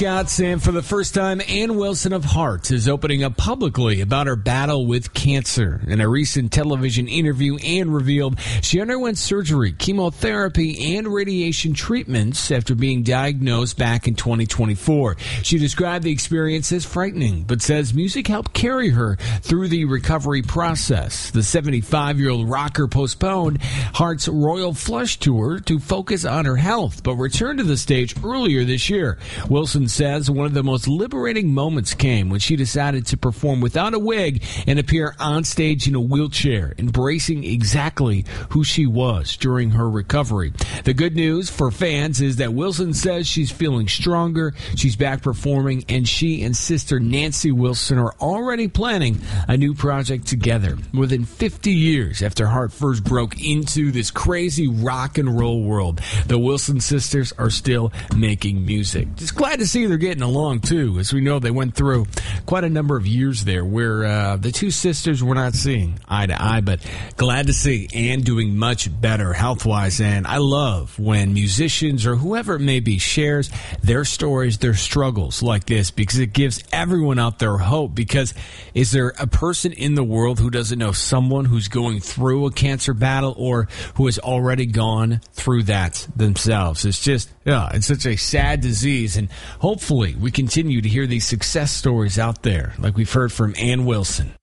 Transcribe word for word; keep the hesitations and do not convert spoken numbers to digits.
Scott, and for the first time, Ann Wilson of Heart is opening up publicly about her battle with cancer. In a recent television interview, Ann revealed she underwent surgery, chemotherapy, and radiation treatments after being diagnosed back in twenty twenty-four. She described the experience as frightening, but says music helped carry her through the recovery process. The seventy-five-year-old rocker postponed Heart's Royal Flush Tour to focus on her health, but returned to the stage earlier this year. Wilson says one of the most liberating moments came when she decided to perform without a wig and appear on stage in a wheelchair, embracing exactly who she was during her recovery. The good news for fans is that Wilson says she's feeling stronger, she's back performing, and she and sister Nancy Wilson are already planning a new project together. More than fifty years after Heart first broke into this crazy rock and roll world, the Wilson sisters are still making music. Just glad to see they're getting along, too. As we know, they went through quite a number of years there where uh, the two sisters were not seeing eye to eye, but glad to see Ann doing much better health-wise. And I love when musicians or whoever it may be shares their stories, their struggles like this, because it gives everyone out there hope. Because is there a person in the world who doesn't know someone who's going through a cancer battle or who has already gone through that themselves? It's just, yeah, it's such a sad disease, and hopefully we continue to hear these success stories out there like we've heard from Ann Wilson.